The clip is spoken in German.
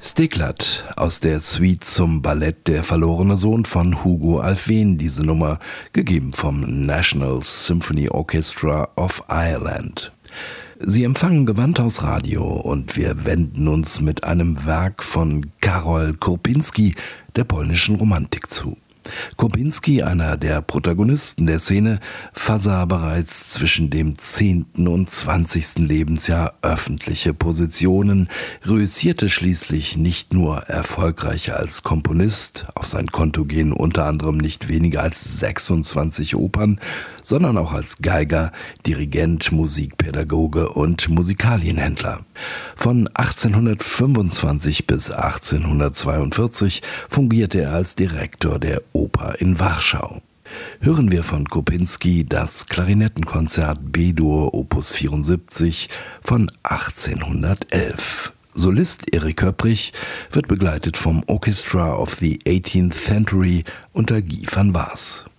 Stiklat aus der Suite zum Ballett Der verlorene Sohn von Hugo Alfvén, diese Nummer, gegeben vom National Symphony Orchestra of Ireland. Sie empfangen Gewandhaus Radio und wir wenden uns mit einem Werk von Karol Kurpinski, der polnischen Romantik, zu. Kurpinski, einer der Protagonisten der Szene, versah bereits zwischen dem 10. und 20. Lebensjahr öffentliche Positionen, reüssierte schließlich nicht nur erfolgreich als Komponist, auf sein Konto gehen unter anderem nicht weniger als 26 Opern, sondern auch als Geiger, Dirigent, Musikpädagoge und Musikalienhändler. Von 1825 bis 1842 fungierte er als Direktor der Oper in Warschau. Hören wir von Kurpinski das Klarinettenkonzert B-Dur Opus 74 von 1811. Solist Erik Höpprich wird begleitet vom Orchestra of the 18th Century unter Guy van Waas.